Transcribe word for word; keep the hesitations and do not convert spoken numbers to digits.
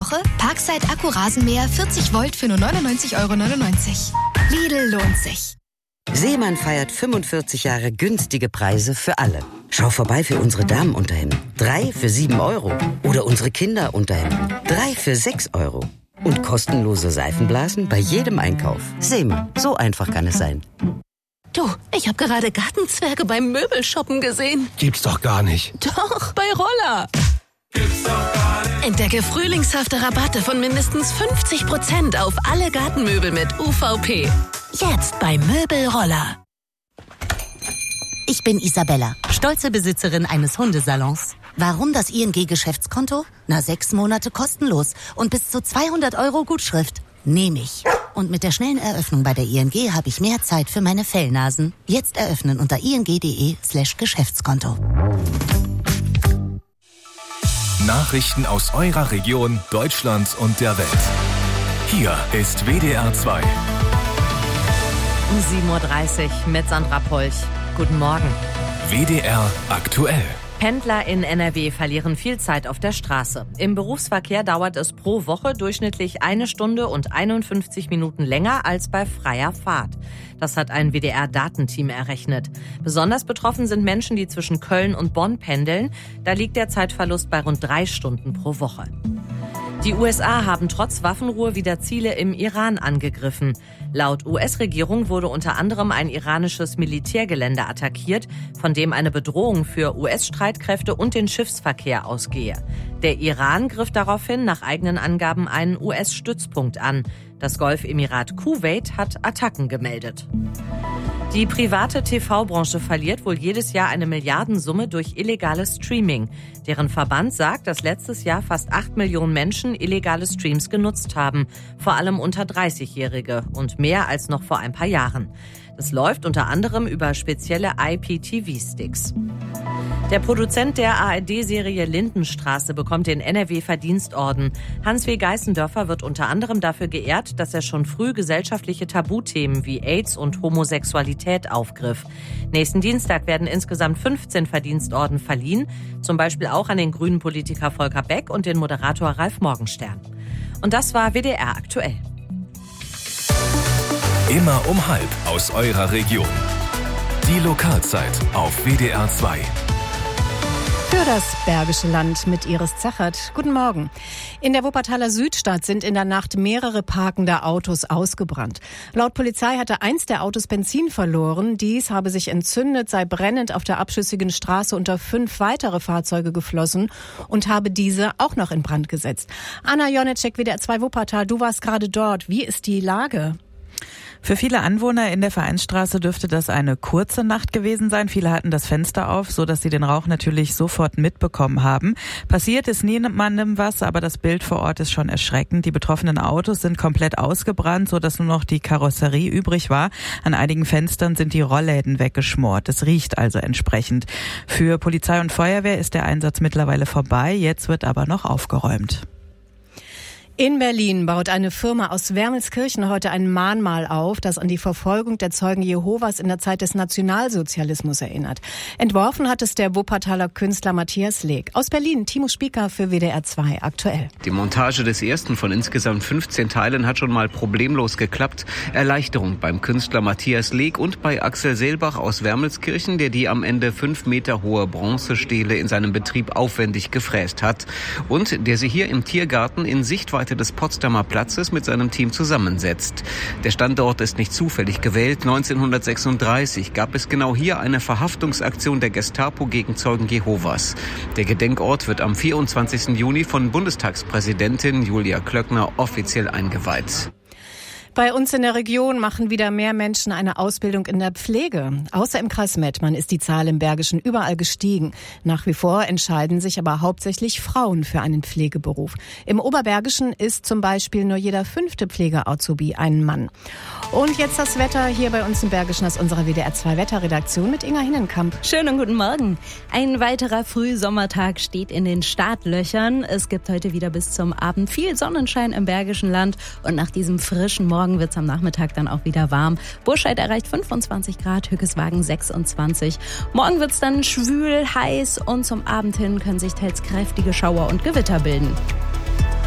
Woche Parkside Akkurasenmäher vierzig Volt für nur neunundneunzig Euro neunundneunzig. Lidl lohnt sich. Seemann feiert fünfundvierzig Jahre günstige Preise für alle. Schau vorbei für unsere Damenunterhemden. Drei für sieben Euro. Oder unsere Kinderunterhemden. Drei für sechs Euro. Und kostenlose Seifenblasen bei jedem Einkauf. Seemann, so einfach kann es sein. Du, ich habe gerade Gartenzwerge beim Möbelshoppen gesehen. Gibt's doch gar nicht. Doch, bei Roller. Gibt's doch gar nicht. Entdecke frühlingshafte Rabatte von mindestens fünfzig Prozent auf alle Gartenmöbel mit U V P. Jetzt bei Möbelroller. Ich bin Isabella, stolze Besitzerin eines Hundesalons. Warum das I N G-Geschäftskonto? Na, sechs Monate kostenlos und bis zu zweihundert Euro Gutschrift. Nehme ich. Und mit der schnellen Eröffnung bei der I N G habe ich mehr Zeit für meine Fellnasen. Jetzt eröffnen unter ing.de slash Geschäftskonto. Nachrichten aus eurer Region, Deutschland und der Welt. Hier ist W D R zwei. Um sieben Uhr dreißig mit Sandra Polch. Guten Morgen. W D R aktuell. Pendler in N R W verlieren viel Zeit auf der Straße. Im Berufsverkehr dauert es pro Woche durchschnittlich eine Stunde und einundfünfzig Minuten länger als bei freier Fahrt. Das hat ein W D R-Datenteam errechnet. Besonders betroffen sind Menschen, die zwischen Köln und Bonn pendeln. Da liegt der Zeitverlust bei rund drei Stunden pro Woche. Die U S A haben trotz Waffenruhe wieder Ziele im Iran angegriffen. Laut U S-Regierung wurde unter anderem ein iranisches Militärgelände attackiert, von dem eine Bedrohung für U S-Streitkräfte und den Schiffsverkehr ausgehe. Der Iran griff daraufhin nach eigenen Angaben einen U S-Stützpunkt an. Das Golfemirat Kuwait hat Attacken gemeldet. Die private T V-Branche verliert wohl jedes Jahr eine Milliardensumme durch illegales Streaming. Deren Verband sagt, dass letztes Jahr fast acht Millionen Menschen illegale Streams genutzt haben, vor allem unter dreißigjährige und mehr als noch vor ein paar Jahren. Das läuft unter anderem über spezielle I P T V-Sticks. Der Produzent der A R D-Serie Lindenstraße bekommt den N R W-Verdienstorden. Hans W. Geißendörfer wird unter anderem dafür geehrt, dass er schon früh gesellschaftliche Tabuthemen wie AIDS und Homosexualität aufgriff. Nächsten Dienstag werden insgesamt fünfzehn Verdienstorden verliehen, zum Beispiel auch an den grünen Politiker Volker Beck und den Moderator Ralf Morgenstern. Und das war W D R aktuell. Immer um halb aus eurer Region. Die Lokalzeit auf W D R zwei. Für das Bergische Land mit Iris Zachert. Guten Morgen. In der Wuppertaler Südstadt sind in der Nacht mehrere parkende Autos ausgebrannt. Laut Polizei hatte eins der Autos Benzin verloren. Dies habe sich entzündet, sei brennend auf der abschüssigen Straße unter fünf weitere Fahrzeuge geflossen und habe diese auch noch in Brand gesetzt. Anna Jonetschek, W D R zwei Wuppertal, du warst gerade dort. Wie ist die Lage? Für viele Anwohner in der Vereinsstraße dürfte das eine kurze Nacht gewesen sein. Viele hatten das Fenster auf, so dass sie den Rauch natürlich sofort mitbekommen haben. Passiert ist niemandem was, aber das Bild vor Ort ist schon erschreckend. Die betroffenen Autos sind komplett ausgebrannt, so dass nur noch die Karosserie übrig war. An einigen Fenstern sind die Rollläden weggeschmort. Es riecht also entsprechend. Für Polizei und Feuerwehr ist der Einsatz mittlerweile vorbei. Jetzt wird aber noch aufgeräumt. In Berlin baut eine Firma aus Wermelskirchen heute ein Mahnmal auf, das an die Verfolgung der Zeugen Jehovas in der Zeit des Nationalsozialismus erinnert. Entworfen hat es der Wuppertaler Künstler Matthias Leek. Aus Berlin, Timo Spieker für W D R zwei aktuell. Die Montage des ersten von insgesamt fünfzehn Teilen hat schon mal problemlos geklappt. Erleichterung beim Künstler Matthias Leek und bei Axel Seelbach aus Wermelskirchen, der die am Ende fünf Meter hohe Bronzestele in seinem Betrieb aufwendig gefräst hat und der sie hier im Tiergarten in Sichtweite des Potsdamer Platzes mit seinem Team zusammensetzt. Der Standort ist nicht zufällig gewählt. neunzehnhundertsechsunddreißig gab es genau hier eine Verhaftungsaktion der Gestapo gegen Zeugen Jehovas. Der Gedenkort wird am vierundzwanzigsten Juni von Bundestagspräsidentin Julia Klöckner offiziell eingeweiht. Bei uns in der Region machen wieder mehr Menschen eine Ausbildung in der Pflege. Außer im Kreis Mettmann ist die Zahl im Bergischen überall gestiegen. Nach wie vor entscheiden sich aber hauptsächlich Frauen für einen Pflegeberuf. Im Oberbergischen ist zum Beispiel nur jeder fünfte Pflege-Azubi ein Mann. Und jetzt das Wetter hier bei uns im Bergischen aus unserer W D R zwei Wetterredaktion mit Inga Hinnenkamp. Schönen guten Morgen. Ein weiterer Frühsommertag steht in den Startlöchern. Es gibt heute wieder bis zum Abend viel Sonnenschein im Bergischen Land. Und nach diesem frischen Morgen wird es am Nachmittag dann auch wieder warm. Burscheid erreicht fünfundzwanzig Grad, Hückeswagen sechsundzwanzig. Morgen wird es dann schwül, heiß und zum Abend hin können sich teils kräftige Schauer und Gewitter bilden.